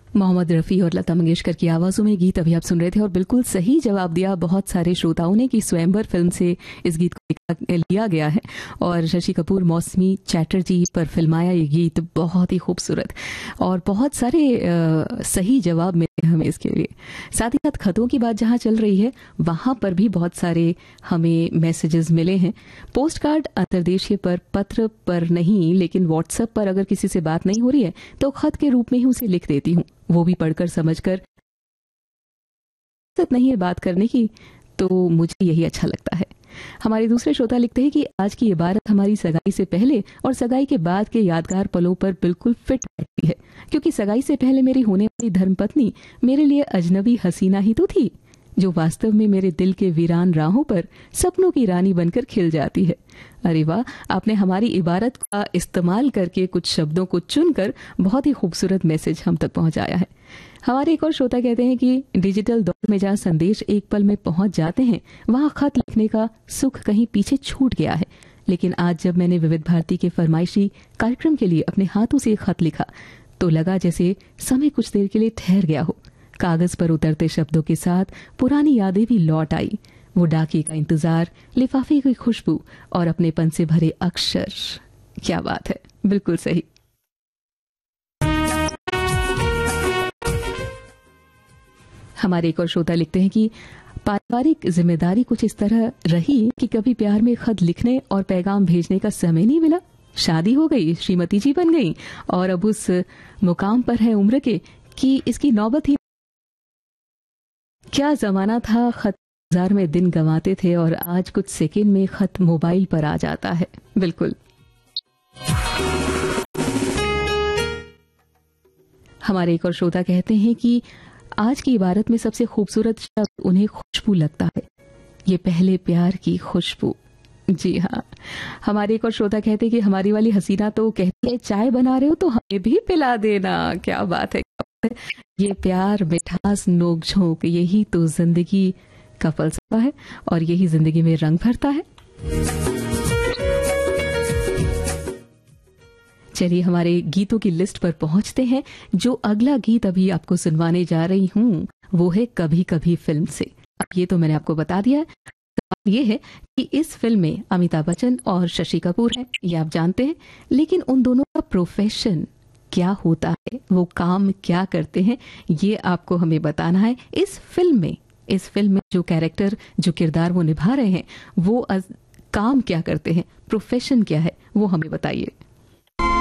मोहम्मद रफ़ी और लता मंगेशकर की आवाज़ों में गीत अभी आप सुन रहे थे और बिल्कुल सही जवाब दिया बहुत सारे श्रोताओं ने कि स्वयंवर फिल्म से इस गीत को लिया गया है और शशि कपूर मौसमी चैटर्जी पर फिल्माया ये गीत बहुत ही खूबसूरत और बहुत सारे सही जवाब मिले हमें इसके लिए। साथ ही साथ खतों की बात जहां चल रही है वहां पर भी बहुत सारे हमें मैसेजेस मिले हैं। पोस्ट कार्ड अंतर्देशीय पर पत्र पर नहीं लेकिन व्हाट्सएप पर अगर किसी से बात नहीं हो रही है तो खत के रूप में ही उसे लिख देती हूँ, वो भी पढ़कर समझकर नहीं है बात करने की तो मुझे यही अच्छा लगता है। हमारे दूसरे श्रोता लिखते हैं कि आज की इबारत हमारी सगाई से पहले और सगाई के बाद के यादगार पलों पर बिल्कुल फिट बैठती है, क्योंकि सगाई से पहले मेरी होने वाली धर्मपत्नी मेरे लिए अजनबी हसीना ही तो थी जो वास्तव में मेरे दिल के वीरान राहों पर सपनों की रानी बनकर खिल जाती है। अरे वाह, आपने हमारी इबारत का इस्तेमाल करके कुछ शब्दों को चुनकर बहुत ही खूबसूरत मैसेज हम तक पहुंचाया है। हमारे एक और श्रोता कहते हैं कि डिजिटल दौर में जहां संदेश एक पल में पहुंच जाते हैं वहां खत लिखने का सुख कहीं पीछे छूट गया है। लेकिन आज जब मैंने विविध भारती के फरमाइशी कार्यक्रम के लिए अपने हाथों से खत लिखा तो लगा जैसे समय कुछ देर के लिए ठहर गया हो। कागज पर उतरते शब्दों के साथ पुरानी यादें भी लौट आई, वो डाकिए का इंतजार, लिफाफे की खुशबू और अपनेपन से भरे अक्षर। क्या बात है, बिल्कुल सही। हमारे एक और श्रोता लिखते हैं कि पारिवारिक जिम्मेदारी कुछ इस तरह रही कि कभी प्यार में खत लिखने और पैगाम भेजने का समय नहीं मिला। शादी हो गई, श्रीमती जी बन गई और अब उस मुकाम पर है उम्र के कि इसकी नौबत ही। क्या जमाना था, खत बाजार में दिन गंवाते थे और आज कुछ सेकंड में खत मोबाइल पर आ जाता है। बिल्कुल। हमारे एक और श्रोता कहते हैं कि आज की इबारत में सबसे खूबसूरत शब्द उन्हें खुशबू लगता है, ये पहले प्यार की खुशबू। जी हाँ, हमारे एक और श्रोता कहते हैं कि हमारी वाली हसीना तो कहती है चाय बना रहे हो तो हमें भी पिला देना। क्या बात है, ये प्यार, मिठास, नोक झोंक, यही तो जिंदगी का फलसफा है और यही जिंदगी में रंग भरता है। चलिए हमारे गीतों की लिस्ट पर पहुंचते हैं। जो अगला गीत अभी आपको सुनवाने जा रही हूं वो है कभी कभी फिल्म से। अब ये तो मैंने आपको बता दिया है। सवाल ये है कि इस फिल्म में अमिताभ बच्चन और शशि कपूर हैं, ये आप जानते हैं, लेकिन उन दोनों का प्रोफेशन क्या होता है, वो काम क्या करते हैं, ये आपको हमें बताना है। इस फिल्म में जो कैरेक्टर, जो किरदार वो निभा रहे हैं वो काम क्या करते हैं, प्रोफेशन क्या है, वो हमें बताइए।